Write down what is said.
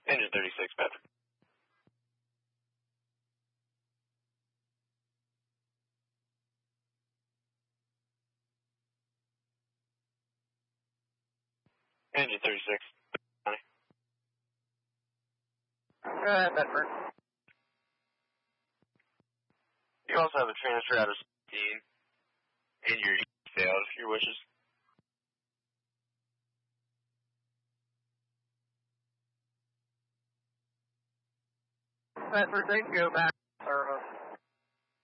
Engine 36, Patrick. Engine 36. Bedford. You also have a transfer out of 16 and your details, if your wishes. Bedford, thank you, back.